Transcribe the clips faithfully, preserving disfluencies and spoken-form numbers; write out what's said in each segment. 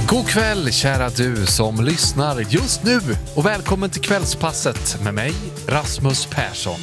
God kväll kära du som lyssnar just nu och välkommen till kvällspasset med mig, Rasmus Persson.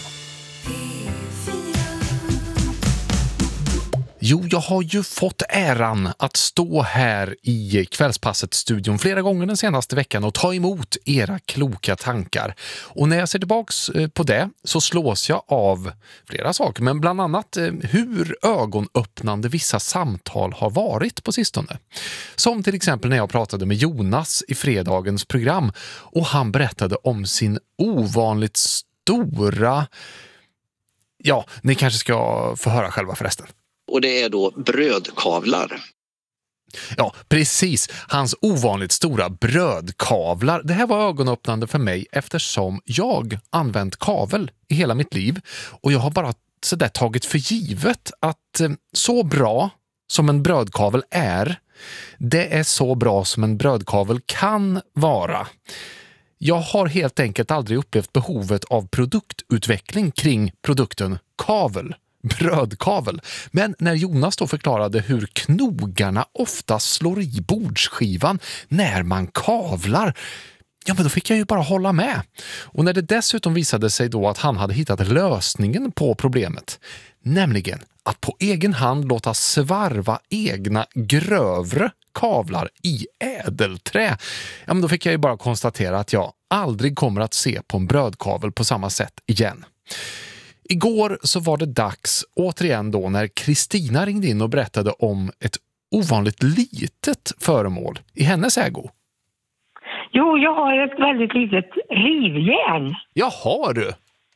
Jo, jag har ju fått äran att stå här i kvällspasset-studion flera gånger den senaste veckan och ta emot era kloka tankar. Och när jag ser tillbaks på det så slås jag av flera saker, men bland annat hur ögonöppnande vissa samtal har varit på sistone. Som till exempel när jag pratade med Jonas i fredagens program och han berättade om sin ovanligt stora... Ja, ni kanske ska få höra själva förresten. Och det är då brödkavlar. Ja, precis. Hans ovanligt stora brödkavlar. Det här var ögonöppnande för mig eftersom jag använt kavel i hela mitt liv. Och jag har bara så där tagit för givet att så bra som en brödkavel är, det är så bra som en brödkavel kan vara. Jag har helt enkelt aldrig upplevt behovet av produktutveckling kring produkten kavel. Brödkavel. Men när Jonas då förklarade hur knogarna ofta slår i bordsskivan när man kavlar, ja men då fick jag ju bara hålla med. Och när det dessutom visade sig då att han hade hittat lösningen på problemet, nämligen att på egen hand låta svarva egna grövre kavlar i ädelträ, ja men då fick jag ju bara konstatera att jag aldrig kommer att se på en brödkavel på samma sätt igen. Igår så var det dags återigen då när Kristina ringde in och berättade om ett ovanligt litet föremål i hennes ägo. Jo, jag har ett väldigt litet rivjärn. Ja, har du?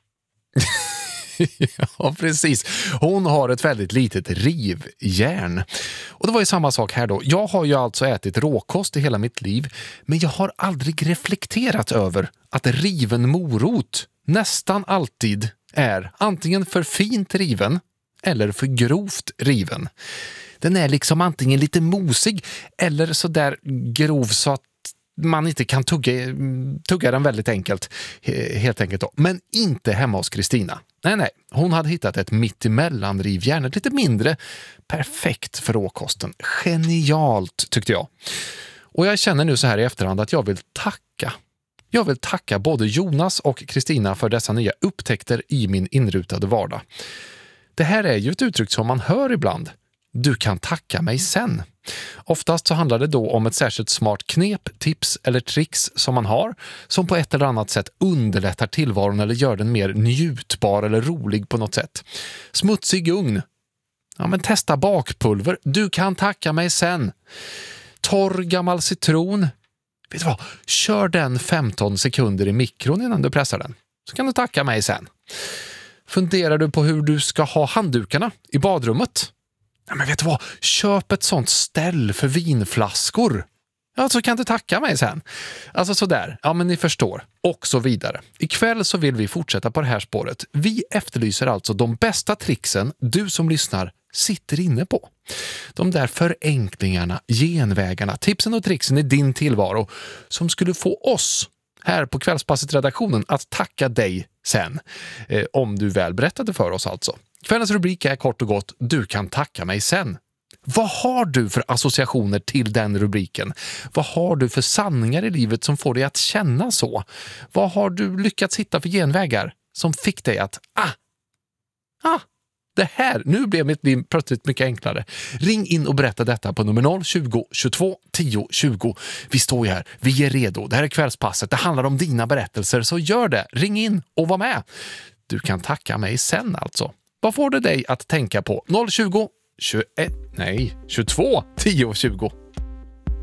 Ja, precis. Hon har ett väldigt litet rivjärn. Och det var ju samma sak här då. Jag har ju alltså ätit råkost i hela mitt liv, men jag har aldrig reflekterat över att riven morot nästan alltid är antingen för fint riven eller för grovt riven. Den är liksom antingen lite mosig eller så där grov så att man inte kan tugga, tugga den väldigt enkelt, helt enkelt då. Men inte hemma hos Kristina. Nej, nej. Hon hade hittat ett mittemellan rivjärn, ett lite mindre, perfekt för råkosten. Genialt, tyckte jag. Och jag känner nu så här i efterhand att jag vill tacka. Jag vill tacka både Jonas och Kristina för dessa nya upptäckter i min inrutade vardag. Det här är ju ett uttryck som man hör ibland. Du kan tacka mig sen. Oftast så handlar det då om ett särskilt smart knep, tips eller tricks som man har som på ett eller annat sätt underlättar tillvaron eller gör den mer njutbar eller rolig på något sätt. Smutsig ugn. Ja, men testa bakpulver. Du kan tacka mig sen. Torr gammal citron. Vet du vad? Kör den femton sekunder i mikron innan du pressar den. Så kan du tacka mig sen. Funderar du på hur du ska ha handdukarna i badrummet? Ja, men vet du vad? Köp ett sånt ställ för vinflaskor. Ja, så kan du tacka mig sen. Alltså sådär. Ja, men ni förstår. Och så vidare. Ikväll så vill vi fortsätta på det här spåret. Vi efterlyser alltså de bästa tricksen du som lyssnar sitter inne på. De där förenklingarna, genvägarna, tipsen och tricksen i din tillvaro som skulle få oss här på Kvällspasset-redaktionen att tacka dig sen. Eh, om du väl berättade för oss alltså. Kvällens rubrik är kort och gott: Du kan tacka mig sen. Vad har du för associationer till den rubriken? Vad har du för sanningar i livet som får dig att känna så? Vad har du lyckats hitta för genvägar som fick dig att ah, ah, det här, nu blev mitt liv plötsligt mycket enklare. Ring in och berätta detta på nummer noll tjugo, tjugotvå, tio, tjugo. Vi står ju här, vi är redo. Det här är kvällspasset, det handlar om dina berättelser, så gör det. Ring in och var med. Du kan tacka mig sen alltså. Vad får det dig att tänka på? noll tjugo, tjugoett, nej, tjugotvå, tio, tjugo.